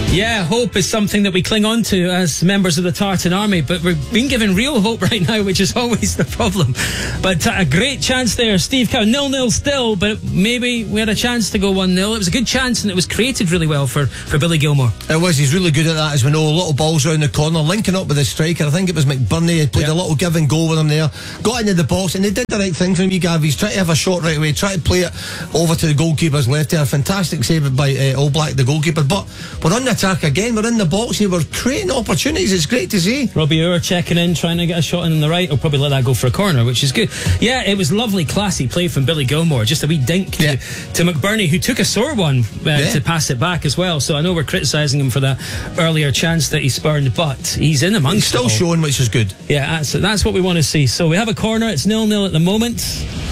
Yeah, hope is something that we cling on to as members of the Tartan Army, but we're being given real hope right now, which is always the problem. But a great chance there, Steve Cow. 0-0 still, but maybe we had a chance to go 1-0. It was a good chance, and it was created really well for Billy Gilmore. It was. He's really good at that, as we know. Little balls around the corner, linking up with the striker. I think it was McBurney. He played a little give and go with him there. Got into the box, and they did the right thing for him, Gav. He's trying to have a shot right away, try to play it over to the goalkeeper's left there. Fantastic save by Oblak, the goalkeeper. But we're on the attack again. We're in the box here. We're creating opportunities. It's great to see. Robbie Orr checking in, trying to get a shot in the right. He'll probably let that go for a corner, which is good. Yeah, it was lovely, classy play from Billy Gilmore. Just a wee dink to McBurney, who took a sore one to pass it back as well. So I know we're criticising him for that earlier chance that he spurned, but he's in amongst He's still showing, which is good. Yeah, that's what we want to see. So we have a corner. It's 0-0 at the moment.